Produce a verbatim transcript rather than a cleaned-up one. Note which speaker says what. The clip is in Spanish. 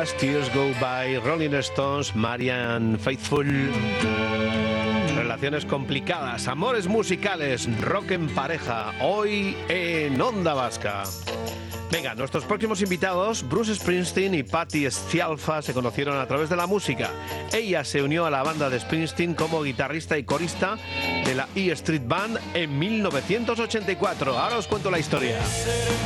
Speaker 1: As Tears Go By, Rolling Stones, Marianne Faithfull. Relaciones complicadas, amores musicales, rock en pareja, hoy en Onda Vasca. Venga, nuestros próximos invitados, Bruce Springsteen y Patti Scialfa, se conocieron a través de la música. Ella se unió a la banda de Springsteen como guitarrista y corista de la E Street Band en mil novecientos ochenta y cuatro. Ahora os cuento la historia.